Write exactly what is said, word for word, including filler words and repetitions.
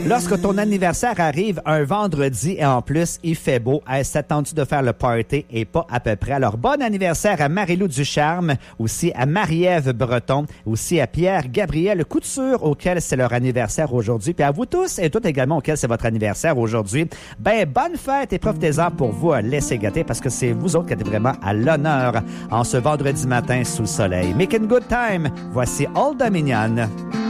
Lorsque ton anniversaire arrive un vendredi et en plus, il fait beau, est-ce attendu de faire le party et pas à peu près. Alors, bon anniversaire à Marie-Lou Ducharme, aussi à Marie-Ève Breton, aussi à Pierre-Gabriel Couture, auquel c'est leur anniversaire aujourd'hui. Puis à vous tous et toutes également auquel c'est votre anniversaire aujourd'hui. Ben, bonne fête et profitez-en pour vous laisser gâter parce que c'est vous autres qui êtes vraiment à l'honneur en ce vendredi matin sous le soleil. Making good time. Voici Old Dominion.